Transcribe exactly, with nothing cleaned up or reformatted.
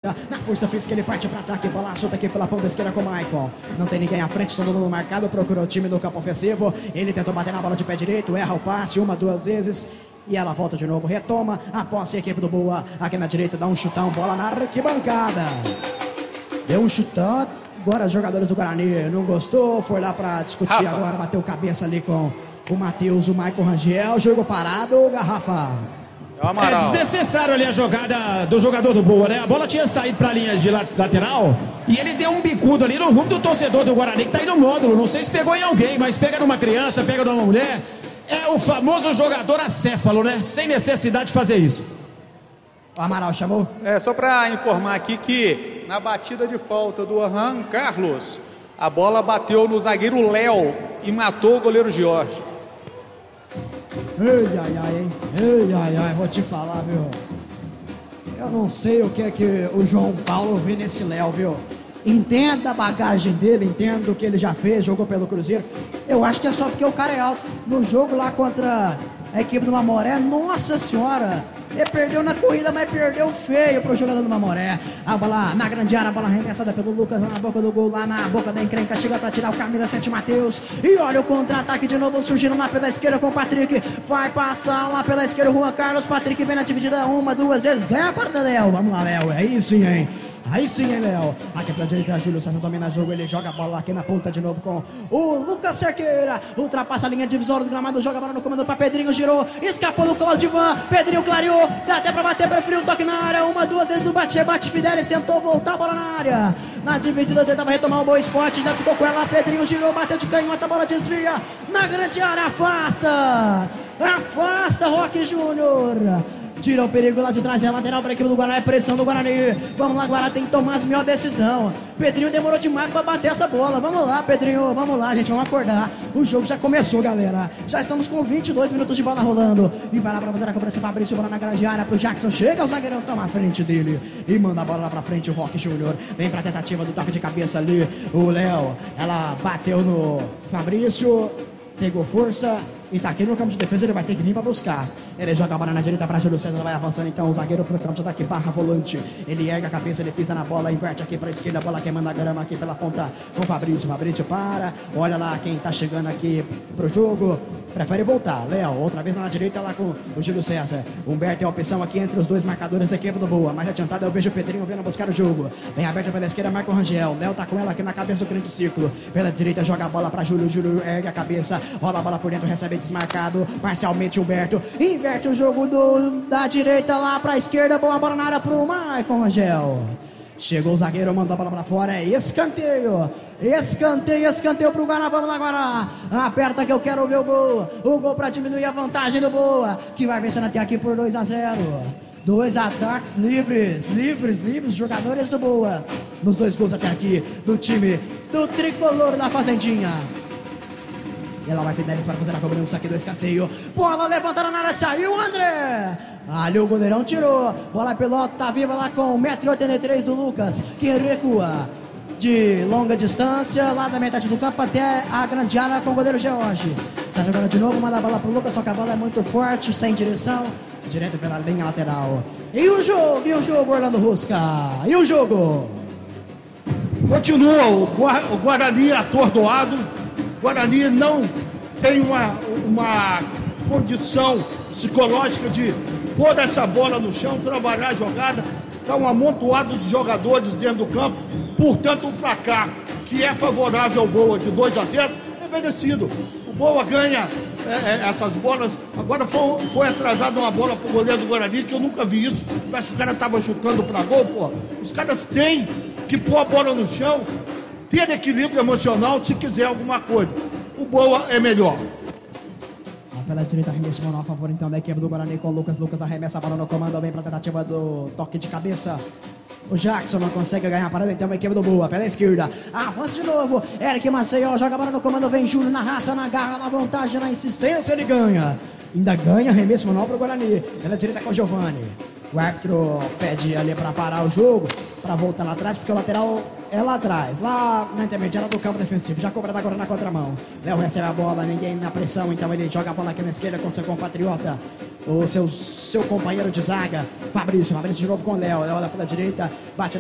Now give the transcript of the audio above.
direita. Na força física ele parte para ataque. Bola solta aqui pela ponta esquerda com o Maicon. Não tem ninguém à frente, todo mundo marcado. Procura o time do campo ofensivo. Ele tentou bater na bola de pé direito. Erra o passe uma, duas vezes. E ela volta de novo, retoma a posse, a equipe do Boa. Aqui na direita dá um chutão, bola na arquibancada. Deu um chutão. Agora os jogadores do Guarani não gostou. Foi lá para discutir. Rafa. Agora bateu cabeça ali com o Matheus, o Maicon Rangel. Jogo parado, Garrafa. É desnecessário ali a jogada do jogador do Boa, né? A bola tinha saído para a linha de lateral e ele deu um bicudo ali no rumo do torcedor do Guarani que tá aí no módulo. Não sei se pegou em alguém, mas pega numa criança, pega numa mulher. É o famoso jogador acéfalo, né? Sem necessidade de fazer isso. O Amaral chamou? É, só para informar aqui que na batida de falta do Juan Carlos, a bola bateu no zagueiro Léo e matou o goleiro Jorge. Ei, ai, ai, hein? Ei, ai, ai, vou te falar, viu? Eu não sei o que é que o João Paulo vê nesse Léo, viu? Entendo a bagagem dele, entendo o que ele já fez, jogou pelo Cruzeiro. Eu acho que é só porque o cara é alto. No jogo lá contra a equipe do Mamoré, nossa senhora, ele perdeu na corrida, mas perdeu feio pro jogador do Mamoré. A bola na grande área, a bola arremessada pelo Lucas, lá na boca do gol, lá na boca da encrenca, chega pra tirar o camisa sete Matheus. E olha o contra-ataque de novo surgindo lá pela esquerda com o Patrick. Vai passar lá pela esquerda o Juan Carlos. Patrick vem na dividida uma, duas vezes, ganha a parada, Léo. Vamos lá, Léo, é isso, hein? Aí sim, hein, Léo? Aqui pela direita, Júlio César domina o jogo. Ele joga a bola aqui na ponta de novo com o Lucas Cerqueira. Ultrapassa a linha divisória do gramado. Joga a bola no comando para Pedrinho. Girou, escapou do Claudivan. Pedrinho clareou. Dá até para bater, preferiu o toque na área. Uma, duas vezes no bate-rebate. Fidelis tentou voltar a bola na área. Na dividida, tentava retomar o Boa Esporte. Ainda ficou com ela. Pedrinho girou, bateu de canhota. A bola desvia. Na grande área, afasta. Afasta, Roque Júnior. Tira o perigo lá de trás, é lateral para a equipe do Guarani, é pressão do Guarani. Vamos lá, Guarani tem que tomar as melhores decisões. Pedrinho demorou demais para bater essa bola. Vamos lá, Pedrinho, vamos lá, gente, vamos acordar. O jogo já começou, galera. Já estamos com vinte e dois minutos de bola rolando. E vai lá para fazer a cobrança, Fabrício, bola na grande área pro Jackson. Chega, o zagueirão toma a frente dele e manda a bola lá para frente, o Roque Júnior. Vem para a tentativa do toque de cabeça ali, o Léo. Ela bateu no Fabrício, pegou força. E tá aqui no campo de defesa, ele vai ter que vir pra buscar. Ele joga a bola na direita pra Júlio César, vai avançando então o zagueiro pro campo de ataque, barra volante. Ele ergue a cabeça, ele pisa na bola, inverte aqui pra esquerda, a bola queimando a grama aqui pela ponta com o Fabrício. Fabrício para, olha lá quem tá chegando aqui pro jogo. Prefere voltar, Léo, outra vez na direita lá com o Júlio César. Humberto é a opção aqui entre os dois marcadores da equipe do Boa. Mais adiantado eu vejo o Pedrinho vindo buscar o jogo. Bem aberto pela esquerda, Marco Rangel. Léo tá com ela aqui na cabeça do grande círculo. Pela direita joga a bola pra Júlio. Júlio ergue a cabeça, rola a bola por dentro, recebe desmarcado. Parcialmente Humberto. Inverte o jogo do, da direita lá pra esquerda. Boa bola na área pro Marco Rangel. Chegou o zagueiro, mandou a bola pra fora. É escanteio. Escanteio, escanteio pro Guará. Vamos lá, Guará. Aperta que eu quero ver o gol. O gol pra diminuir a vantagem do Boa, que vai vencendo até aqui por dois a zero. Dois ataques livres, livres, livres. Jogadores do Boa nos dois gols até aqui do time do tricolor da Fazendinha. E ela vai Fidelis para fazer a cobrança aqui do escanteio. Bola levantada na área, saiu o André. Ali o goleirão tirou. Bola pelota, tá viva lá com um metro e oitenta e três do Lucas, que recua de longa distância, lá da metade do campo até a grande área com o goleiro George. Está jogando de novo, manda a bola pro Lucas, só que a bola é muito forte, sem direção, direto pela linha lateral. E o jogo, e o jogo, Orlando Rusca? E o jogo? Continua o, Gua- o Guarani atordoado. O Guarani não tem uma, uma condição psicológica de pôr essa bola no chão, trabalhar a jogada. Está um amontoado de jogadores dentro do campo. Portanto, o placar que é favorável ao Boa de dois a zero é merecido. O Boa ganha é, é, essas bolas. Agora foi, foi atrasada uma bola para o goleiro do Guarani, que eu nunca vi isso. Parece que o cara estava chutando para gol. Pô. Os caras têm que pôr a bola no chão, ter equilíbrio emocional se quiser alguma coisa. O Boa é melhor. Pela direita, arremesso manual a favor então da equipe do Guarani com o Lucas. Lucas arremessa a bola no comando, bem para a tentativa do toque de cabeça. O Jackson não consegue ganhar a parada, então a equipe do Boa pela esquerda. Avança de novo. Eric Maceió joga a bola no comando, vem Júlio na raça, na garra, na vantagem, na insistência, ele ganha. Ainda ganha arremesso manual para o Guarani. Pela direita com o Giovani. O árbitro pede ali para parar o jogo, para voltar lá atrás, porque o lateral é lá atrás, lá na intermediária do campo defensivo. Já cobrado agora na contramão. Léo recebe a bola, ninguém na pressão, então ele joga a bola aqui na esquerda com seu compatriota, o seu, seu companheiro de zaga, Fabrício. Fabrício de novo com o Léo. Léo lá pela direita, bate